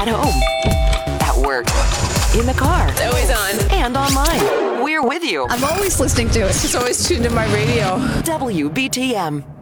At home, at work, in the car, It's always on. and online. We're with you. I'm always listening to it. It's always tuned in my radio. WBTM.